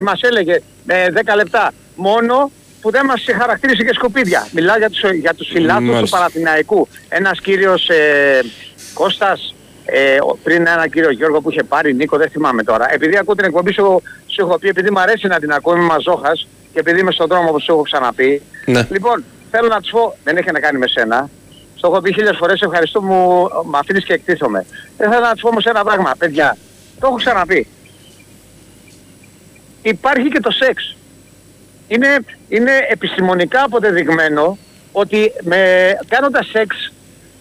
μας έλεγε 10 λεπτά μόνο που δεν μας χαρακτήρισε και σκουπίδια. Μιλάω για τους φιλάθλους του Παναθηναϊκού. Ένας κύριος Κώστας, πριν έναν κύριο Γιώργο που είχε πάρει, Νίκο, δεν θυμάμαι τώρα. Επειδή ακούω την εκπομπή σου έχω πει, επειδή μου αρέσει να την ακούω, είμαι μαζόχας και επειδή είμαι στον δρόμο όπως σου έχω ξαναπεί. Ναι. Λοιπόν, θέλω να τους πω, δεν έχει να κάνει με σένα. Στο έχω πει 1000 φορές, ευχαριστώ με αφήνεις και εκτίθομαι. Θέλω να τους πω όμως ένα πράγμα, παιδιά. Το έχω ξαναπεί. Υπάρχει και το σεξ. Είναι επιστημονικά αποδεδειγμένο ότι κάνοντας σεξ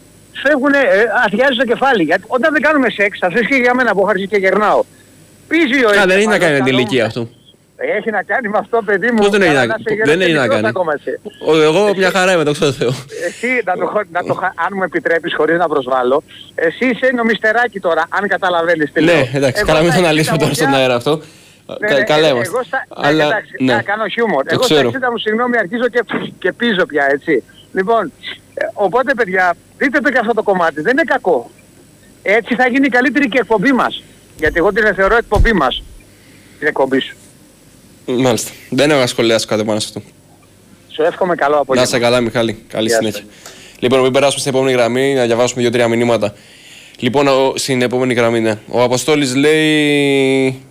αδειάζει το κεφάλι. Γιατί όταν δεν κάνουμε σεξ, θα θες και για μένα που έχω αρχίσει και γερνάω. Πίζει ο δεν έχει να κάνει με την ηλικία αυτού. Έχει να κάνει με αυτό, παιδί μου. Πώς δεν έχει να κάνει. Εγώ μια χαρά είμαι, το ξέρω Θεό. Εσύ, αν μου επιτρέπεις χωρίς να προσβάλλω, εσύ είσαι νομιστεράκι τώρα, αν καταλαβαίνεις τι λέω. Ναι, εντάξει, καλά μην το αναλύσουμε τώρα στον αέρα αυτό. Καλά είμαστε. Εντάξει, να κάνω χιούμορ. Εγώ στα 60 μου, συγγνώμη, αρχίζω και πίζω πια, έτσι. Λοιπόν, οπότε παιδιά, δείτε το και αυτό το κομμάτι, δεν είναι κακό. Έτσι θα γίνει η καλύτερη και εκπομπή μας. Γιατί εγώ την θεωρώ εκπομπή μας, την εκπομπή σου. Μάλιστα. Δεν έχω σχολιάσει κάτι πάνω σε αυτό. Σου εύχομαι καλό απόγευμα. Να είσαι καλά, Μιχάλη. Καλή συνέχεια. Λοιπόν, μην περάσουμε στην επόμενη γραμμή, να διαβάσουμε 2-3 μηνύματα. Λοιπόν, στην επόμενη γραμμή, ναι. Ο Αποστόλης λέει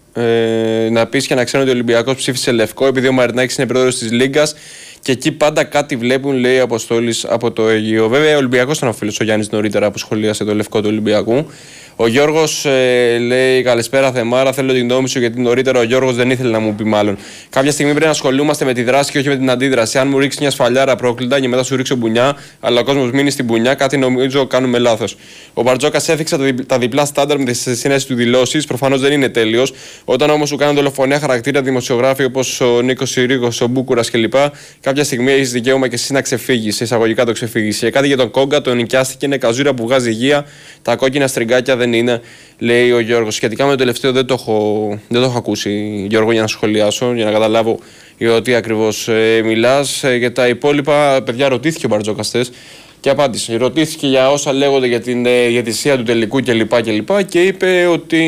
να πεις και να ξέρουν ότι ο Ολυμπιακός ψήφισε λευκό επειδή ο Μαρινάκης είναι πρόεδρος της Λίγκας και εκεί πάντα κάτι βλέπουν, λέει ο Αποστόλης από το Αιγαίο. Βέβαια, ο Ολυμπιακός ήταν ο φίλος ο Γιάννης νωρίτερα που σχολίασε το λευκό του Ολυμπιακού. Ο Γιώργος λέει καλησπέρα Θεμάρα, θέλω την γνώμη σου γιατί νωρίτερα ο Γιώργος δεν ήθελε να μου πει μάλλον. Κάποια στιγμή πρέπει να ασχολούμαστε με τη δράση και όχι με την αντίδραση. Αν μου ρίξει μια σφαλιάρα πρόκλητα και μετά σου ρίξω μπουνιά, αλλά ο κόσμος μείνει στην μπουνιά, κάτι νομίζω κάνουμε λάθος. Ο Μπαρτζόκας έθιξε τα διπλά στάνταρ με τις συνέσεις του δηλώσεις, προφανώς δεν είναι τέλειος. Όταν όμως σου κάνουν δολοφονία χαρακτήρα δημοσιογράφοι όπως ο Νίκος Συρίγος, ο Μπούκουρας κλπ. Κάποια στιγμή έχεις δικαίωμα και εσύ να ξεφύγεις. Εισαγωγικά το ξεφύγεις. Και κάτι για τον Κόγκα, τον νοικιάστηκε, είναι καζούρα που βγάζει υγεία. Τα κόκκινα στριγκάκια δεν είναι, λέει ο Γιώργος. Σχετικά με το τελευταίο δεν το έχω ακούσει, Γιώργο, για να σχολιάσω, για να καταλάβω για τι ακριβώς μιλάς. Για τα υπόλοιπα, παιδιά, ρωτήθηκε ο Μπαρτζόκας χθες και απάντησε. Ρωτήθηκε για όσα λέγονται για την διαιτησία του τελικού κλπ. Και είπε ότι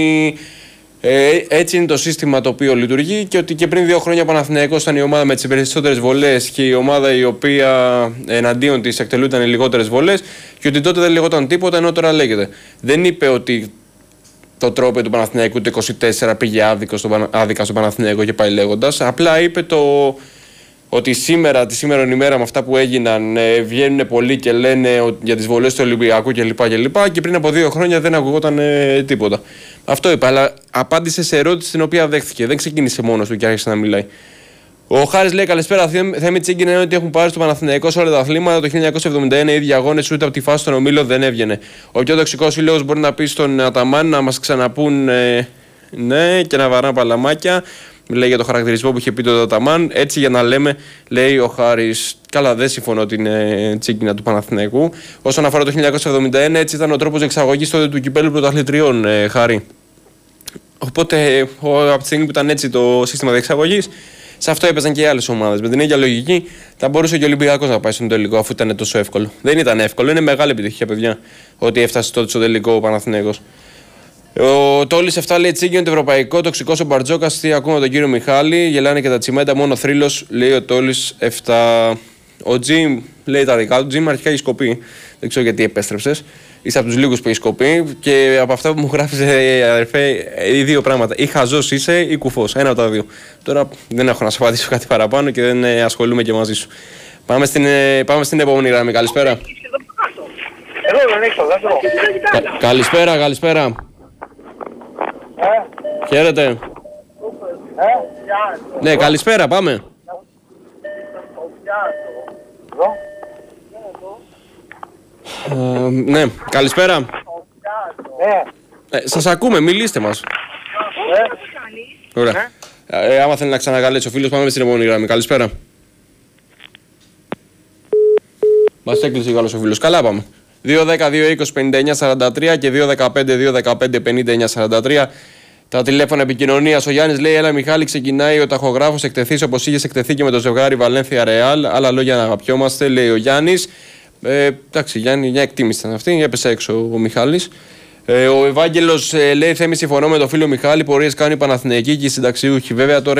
έτσι είναι το σύστημα το οποίο λειτουργεί και ότι και πριν 2 χρόνια ο Παναθηναϊκός ήταν η ομάδα με τις περισσότερες βολές και η ομάδα η οποία εναντίον της εκτελούνταν λιγότερες βολές και ότι τότε δεν λεγόταν τίποτα ενώ τώρα λέγεται. Δεν είπε ότι το τρόπο του Παναθηναϊκού το 24 πήγε άδικα στον Παναθηναϊκό και πάει λέγοντας. Απλά είπε ότι σήμερα, τη σήμερον ημέρα με αυτά που έγιναν, βγαίνουν πολλοί και λένε για τις βολές του Ολυμπιακού κλπ. Και πριν από 2 χρόνια δεν ακουγόταν τίποτα. Αυτό είπα, αλλά απάντησε σε ερώτηση την οποία δέχθηκε. Δεν ξεκίνησε μόνος του και άρχισε να μιλάει. Ο Χάρης λέει καλησπέρα. Θέμη Τσίγκιν, είναι ότι έχουν πάρει στο Παναθηναϊκό σε όλα τα αθλήματα. Το 1971 οι ίδιοι αγώνες, ούτε από τη φάση των ομίλων δεν έβγαινε. Ο πιο τοξικός σύλλογος μπορεί να πει στον Αταμάν να μας ξαναπούν ναι και να βαράνε παλαμάκια. Μιλάει για το χαρακτηρισμό που είχε πει το Αταμάν. Έτσι για να λέμε, λέει ο Χάρης. Καλά, δεν συμφωνώ ότι είναι τσίγκινα του Παναθηναϊκού. Όσον αφορά το 1971, έτσι ήταν ο τρόπος εξαγωγής τότε του κυπέλλου πρωταθλητριών, Χάρη. Οπότε, από τη στιγμή που ήταν έτσι το σύστημα διεξαγωγής, σε αυτό έπαιζαν και οι άλλες ομάδες. Με την ίδια λογική, θα μπορούσε και ο Ολυμπιακός να πάει στον τελικό, αφού ήταν τόσο εύκολο. Δεν ήταν εύκολο, είναι μεγάλη επιτυχία, παιδιά, ότι έφτασε τότε στο τελικό ο Παναθηναϊκός. Ο Τόλης 7 λέει τσίγκινο το ευρωπαϊκό, τοξικός ο Μπαρτζόκας. Τι ακούμε τον κύριο Μιχάλη, γελάνε και τα τσιμέντα, μόνο θρύλος, λέει ο Τόλης 7. Ο Τζιμ λέει τα δικά του. Τζιμ αρχικά έχει σκοπεί. Δεν ξέρω γιατί επέστρεψες. Είσαι από τους λίγους που έχει σκοπεί και από αυτά που μου γράφεις, αδερφέ, οι δύο πράγματα. Ή χαζός είσαι ή κουφός. Ένα από τα δύο. Τώρα δεν έχω να σου απαντήσω κάτι παραπάνω και δεν ασχολούμαι και μαζί σου. Πάμε στην επόμενη γραμμή. Καλησπέρα. Καλησπέρα. Χαίρετε. Ναι, καλησπέρα, πάμε. Ναι, καλησπέρα. Σας ακούμε, μιλήστε μας. Ωραία. Άμα θέλει να ξανακαλέσει ο φίλος, πάμε στην επόμενη γραμμή. Καλησπέρα. Μας έκλεισε καλός ο φίλος. Καλά πάμε. 2-10-2-20-59-43 και 2-15-2-15-59-43. Τα τηλέφωνα επικοινωνίας. Ο Γιάννης λέει: έλα, Μιχάλη, ξεκινάει ο ταχογράφος. Εκτεθείς όπως είχες εκτεθεί και με το ζευγάρι Βαλένθια Ρεάλ. Άλλα λόγια να αγαπιόμαστε, λέει ο Γιάννης. Εντάξει, Γιάννη, μια εκτίμηση ήταν αυτή. Έπεσε έξω ο Μιχάλης. Ο Ευάγγελος λέει: Θέμη, συμφωνώ με τον φίλο Μιχάλη. Πορείες κάνει η Παναθηναϊκή και οι συνταξιούχοι. Βέβαια τώρα